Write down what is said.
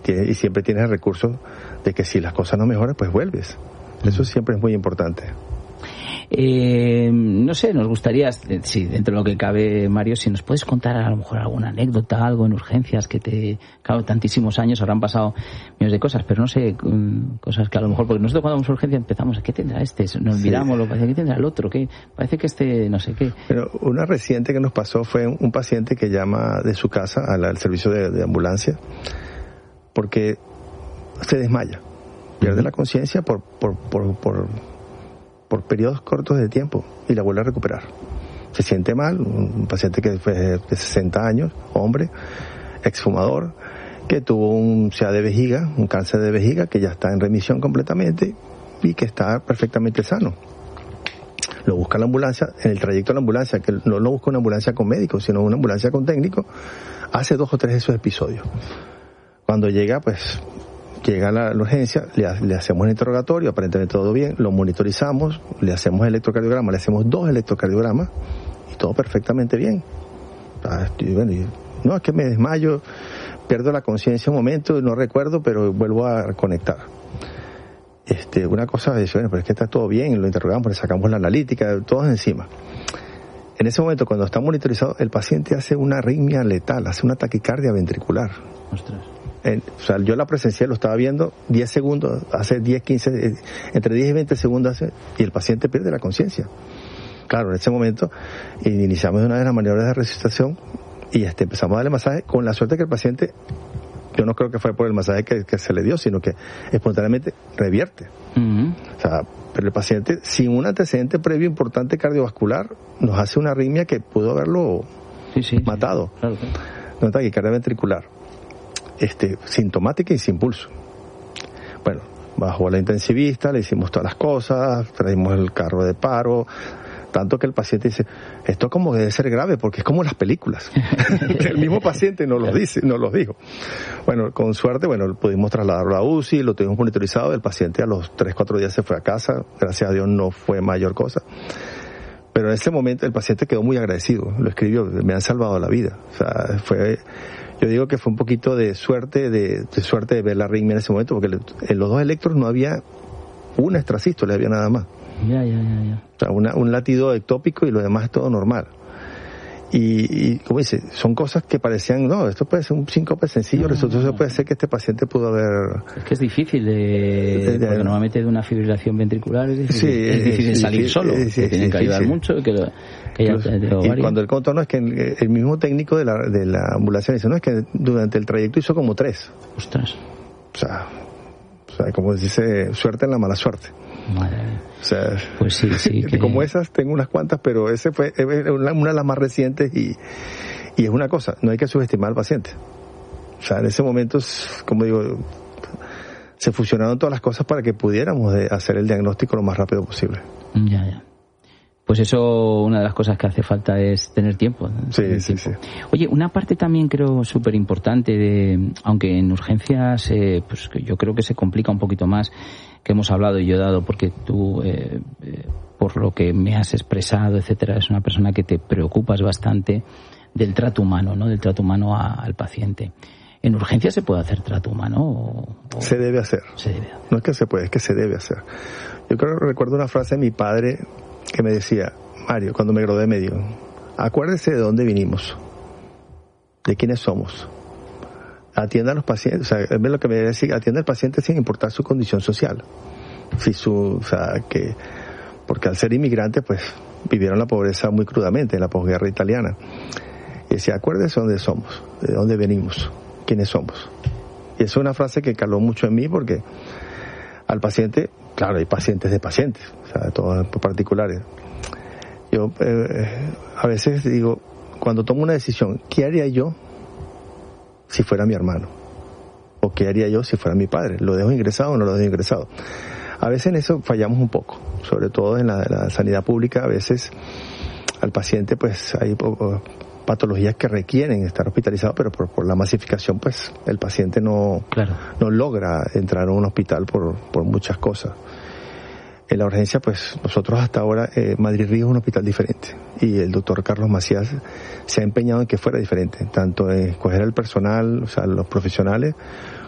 y siempre tienes el recurso de que si las cosas no mejoran, pues vuelves. Eso siempre es muy importante. No sé, nos gustaría, si dentro de lo que cabe, Mario, si nos puedes contar a lo mejor alguna anécdota, algo en urgencias claro, tantísimos años, habrán pasado millones de cosas, pero no sé, cosas que a lo mejor, porque nosotros cuando vamos a urgencia empezamos, ¿qué tendrá este? Nos miramos, lo parece, ¿qué tendrá el otro? ¿Qué? Parece que no sé qué. Pero una reciente que nos pasó fue un paciente que llama de su casa al servicio de ambulancia porque se desmaya, pierde la conciencia por periodos cortos de tiempo y la vuelve a recuperar. Se siente mal, un paciente que fue de 60 años, hombre, exfumador, que tuvo un CA de vejiga, un cáncer de vejiga, que ya está en remisión completamente y que está perfectamente sano. Lo busca la ambulancia, en el trayecto de la ambulancia, que no lo busca una ambulancia con médicos, sino una ambulancia con técnico, hace 2 o 3 de esos episodios. Cuando llega, pues llega la urgencia, le hacemos el interrogatorio, aparentemente todo bien, lo monitorizamos, le hacemos el electrocardiograma, le hacemos 2 electrocardiogramas y todo perfectamente bien. No, es que me desmayo, pierdo la conciencia un momento, no recuerdo, pero vuelvo a conectar. Una cosa es, bueno, pero es que está todo bien, lo interrogamos, le sacamos la analítica, todos encima. En ese momento, cuando está monitorizado, el paciente hace una arritmia letal, hace una taquicardia ventricular. Ostras. Yo la presencié, lo estaba viendo 10 segundos, hace 10, 15, entre 10 y 20 segundos y el paciente pierde la conciencia. Claro, en ese momento iniciamos de una vez las maniobras de resucitación y empezamos a darle masaje con la suerte que el paciente, yo no creo que fue por el masaje que se le dio, sino que espontáneamente revierte. Uh-huh. Pero el paciente, sin un antecedente previo importante cardiovascular, nos hace una arritmia que pudo haberlo matado. Sí, claro. Una taquicardia ventricular. Sintomática y sin pulso. Bueno, bajó la intensivista, le hicimos todas las cosas, traímos el carro de paro, tanto que el paciente dice, esto como debe ser grave, porque es como las películas. El mismo paciente nos los dijo. Bueno, con suerte, pudimos trasladarlo a UCI, lo tuvimos monitorizado, el paciente a los 3-4 días se fue a casa, gracias a Dios no fue mayor cosa. Pero en ese momento el paciente quedó muy agradecido, lo escribió, me han salvado la vida. Yo digo que fue un poquito de suerte de ver la arritmia en ese momento, porque en los 2 electros no había una extrasístole, había nada más. Ya. Un latido ectópico y lo demás es todo normal. Y como dice, son cosas que parecían, no, esto puede ser un síncope sencillo, resultó puede ser que este paciente pudo haber... Es que es difícil porque normalmente de una fibrilación ventricular es difícil salir solo, que tienen que ayudar mucho, y cuando el contorno es que el mismo técnico de la ambulancia dice, no, es que durante el trayecto hizo como 3. Ostras. O sea, como dice, suerte en la mala suerte. Madre mía. Pues sí. Como esas tengo unas cuantas, pero ese fue una de las más recientes y es una cosa, no hay que subestimar al paciente. En ese momento, como digo, se fusionaron todas las cosas para que pudiéramos hacer el diagnóstico lo más rápido posible. Ya. Pues eso, una de las cosas que hace falta es tener tiempo. Sí. Oye, una parte también creo súper importante aunque en urgencias, pues yo creo que se complica un poquito más, que hemos hablado y yo he dado, porque tú, por lo que me has expresado, etcétera, es una persona que te preocupas bastante del trato humano, ¿no? Del trato humano al paciente. ¿En urgencias se puede hacer trato humano? Se debe hacer. No es que se puede, es que se debe hacer. Yo recuerdo una frase de mi padre que me decía, Mario, cuando me gradué de médico, acuérdese de dónde vinimos, de quiénes somos. Atienda a los pacientes, es lo que me decía, atienda al paciente sin importar su condición social. Porque al ser inmigrantes, pues, vivieron la pobreza muy crudamente en la posguerra italiana. Y decía, acuérdese de dónde somos, de dónde venimos, quiénes somos. Y eso es una frase que caló mucho en mí, porque al paciente, claro, hay pacientes de pacientes, todos particulares. Yo a veces digo, cuando tomo una decisión, ¿qué haría yo si fuera mi hermano? ¿O qué haría yo si fuera mi padre? ¿Lo dejo ingresado o no lo dejo ingresado? A veces en eso fallamos un poco, sobre todo en la sanidad pública. A veces al paciente pues hay patologías que requieren estar hospitalizado, pero por la masificación pues el paciente no logra entrar a un hospital por muchas cosas. En la urgencia, pues nosotros hasta ahora, Madrid Río es un hospital diferente y el doctor Carlos Macías se ha empeñado en que fuera diferente, tanto en escoger el personal, los profesionales,